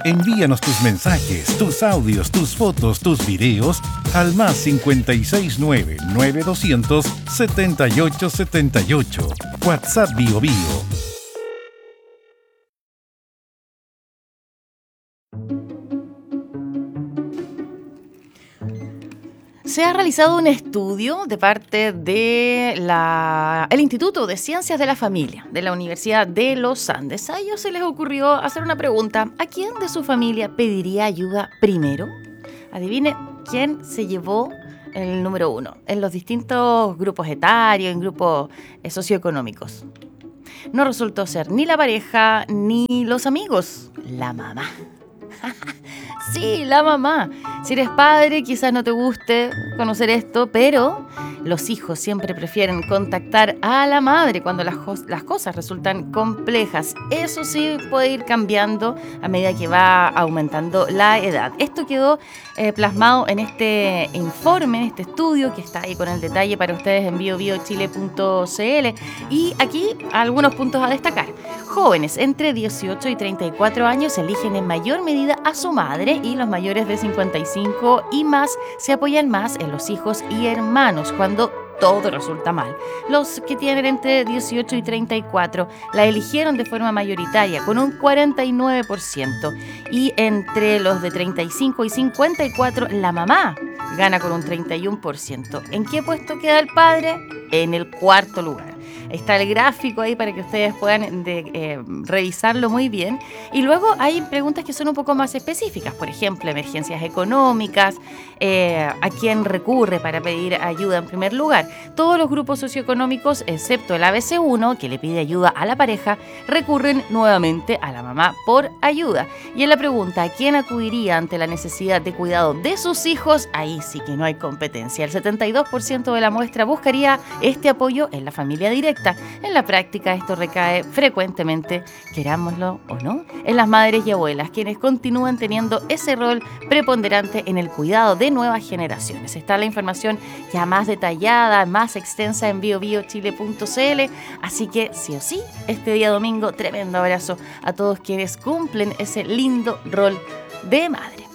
Envíanos tus mensajes, tus audios, tus fotos, tus videos al +569 9200 7878. WhatsApp Bio Bio. Se ha realizado un estudio de parte de el Instituto de Ciencias de la Familia de la Universidad de los Andes. A ellos se les ocurrió hacer una pregunta: ¿a quién de su familia pediría ayuda primero? Adivine quién se llevó el número 1 en los distintos grupos etarios, en grupos socioeconómicos. No resultó ser ni la pareja ni los amigos, la mamá. Sí, la mamá. Si eres padre, quizás no te guste conocer esto, pero los hijos siempre prefieren contactar a la madre cuando las cosas resultan complejas. Eso sí puede ir cambiando a medida que va aumentando la edad. Esto quedó plasmado en este informe, en este estudio que está ahí con el detalle para ustedes en biobiochile.cl. Y aquí algunos puntos a destacar. Jóvenes entre 18 y 34 años eligen en mayor medida a su madre, y los mayores de 55 y más se apoyan más en los hijos y hermanos cuando todo resulta mal. Los que tienen entre 18 y 34 la eligieron de forma mayoritaria con un 49%, y entre los de 35 y 54 la mamá gana con un 31%. ¿En qué puesto queda el padre? En el cuarto lugar. Está el gráfico ahí para que ustedes puedan revisarlo muy bien. Y luego hay preguntas que son un poco más específicas. Por ejemplo, emergencias económicas, a quién recurre para pedir ayuda en primer lugar. Todos los grupos socioeconómicos, excepto el ABC1, que le pide ayuda a la pareja, recurren nuevamente a la mamá por ayuda. Y en la pregunta, ¿a quién acudiría ante la necesidad de cuidado de sus hijos? Ahí sí que no hay competencia. El 72% de la muestra buscaría este apoyo en la familia directa. En la práctica esto recae frecuentemente, querámoslo o no, en las madres y abuelas, quienes continúan teniendo ese rol preponderante en el cuidado de nuevas generaciones. Está la información ya más detallada, más extensa en biobiochile.cl, así que sí o sí, este día domingo, tremendo abrazo a todos quienes cumplen ese lindo rol de madre.